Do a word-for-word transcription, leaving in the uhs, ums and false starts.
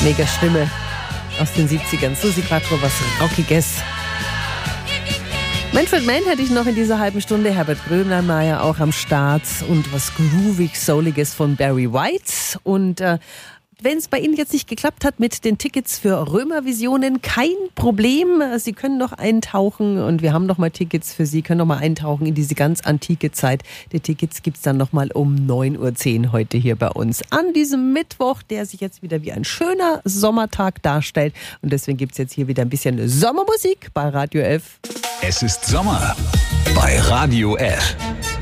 Mega Stimme aus den siebzigern. Susi Quattro, was Rockiges. Manfred Mann hätte ich noch in dieser halben Stunde. Herbert Grönemeyer auch am Start. Und was groovig, souliges von Barry White. Und äh, wenn es bei Ihnen jetzt nicht geklappt hat mit den Tickets für Römervisionen, kein Problem. Sie können noch eintauchen und wir haben noch mal Tickets für Sie, können noch mal eintauchen in diese ganz antike Zeit. Die Tickets gibt es dann noch mal um neun Uhr zehn heute hier bei uns an diesem Mittwoch, der sich jetzt wieder wie ein schöner Sommertag darstellt. Und deswegen gibt es jetzt hier wieder ein bisschen Sommermusik bei Radio F. Es ist Sommer bei Radio F.